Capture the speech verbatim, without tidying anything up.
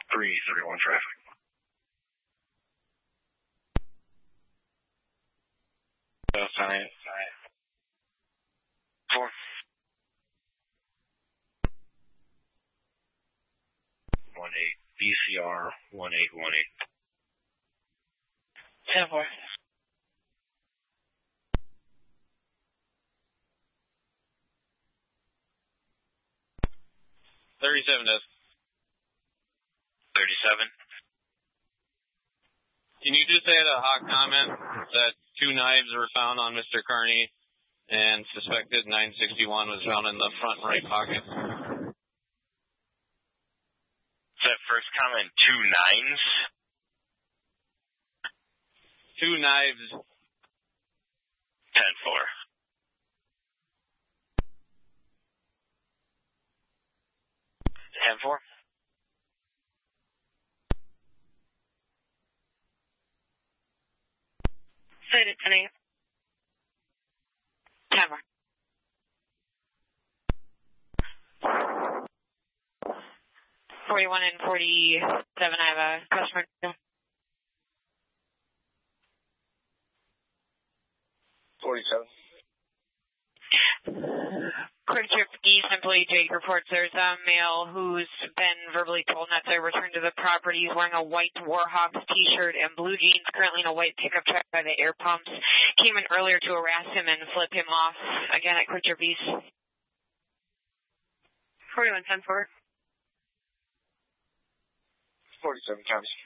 three three one traffic. Sign. Four. One eight. B C R one eight one eight. Ten four. Thirty-seven does. Thirty-seven. Can you just add a hot comment that two knives were found on Mister Carney and suspected nine sixty-one was found in the front right pocket? That first comment, two nines? Two knives. ten four. ten four. Say it, ten eight. ten four. forty-one and forty-seven, I have a customer. forty-seven. Quick Trip East employee Jake reports there's a male who's been verbally told not to return to the property. He's wearing a white Warhawks t-shirt and blue jeans, currently in a white pickup truck by the air pumps. Came in earlier to harass him and flip him off. Again at Quick Trip East. forty-one ten four. forty-seven counties.